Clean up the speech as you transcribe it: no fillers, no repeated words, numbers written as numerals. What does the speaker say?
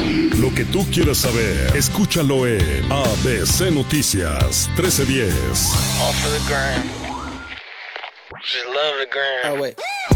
Lo que tú quieras saber, escúchalo en ABC Noticias 1310. All for the gram. Just love the gram. Oh, wait.